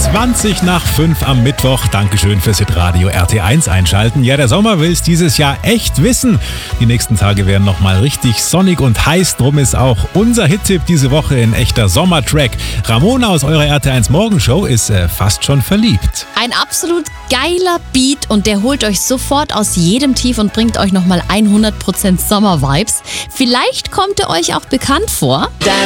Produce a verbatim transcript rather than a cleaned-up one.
zwanzig nach fünf am Mittwoch. Dankeschön fürs Hitradio R T eins einschalten. Ja, der Sommer will es dieses Jahr echt wissen. Die nächsten Tage werden nochmal richtig sonnig und heiß. Drum ist auch unser Hit-Tipp diese Woche ein echter Sommertrack. Ramona aus eurer R T eins Morgenshow ist äh, fast schon verliebt. Ein absolut geiler Beat und der holt euch sofort aus jedem Tief und bringt euch nochmal hundert Prozent Sommer-Vibes. Vielleicht kommt er euch auch bekannt vor.